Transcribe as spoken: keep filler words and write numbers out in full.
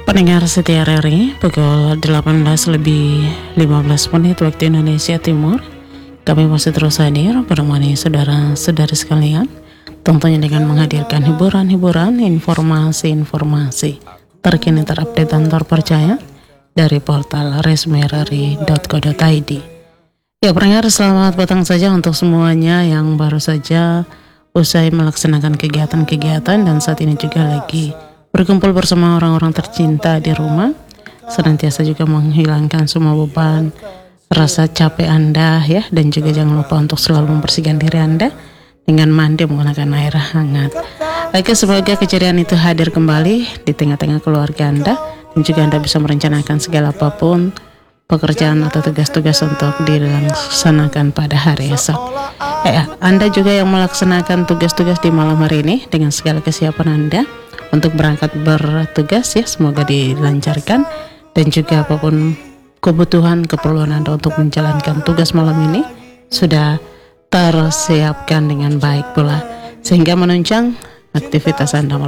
Pendengar setia R R I, pukul delapan belas lebih lima belas menit waktu Indonesia Timur. Kami masih terus hadir menemani saudara-saudari sekalian, tentunya dengan menghadirkan hiburan-hiburan, informasi-informasi terkini, terupdate dan terpercaya dari portal resmi r r i dot co dot i d. Ya pendengar, selamat datang saja untuk semuanya yang baru saja usai melaksanakan kegiatan-kegiatan dan saat ini juga lagi berkumpul bersama orang-orang tercinta di rumah, senantiasa juga menghilangkan semua beban rasa capek Anda ya, dan juga jangan lupa untuk selalu membersihkan diri Anda dengan mandi menggunakan air hangat. Oke, semoga keceriaan itu hadir kembali di tengah-tengah keluarga Anda, dan juga Anda bisa merencanakan segala apapun pekerjaan atau tugas-tugas untuk dilaksanakan pada hari esok. Eh, Anda juga yang melaksanakan tugas-tugas di malam hari ini dengan segala kesiapan Anda untuk berangkat bertugas ya, semoga dilancarkan, dan juga apapun kebutuhan keperluan Anda untuk menjalankan tugas malam ini sudah tersiapkan dengan baik pula, sehingga menunjang aktivitas Anda malam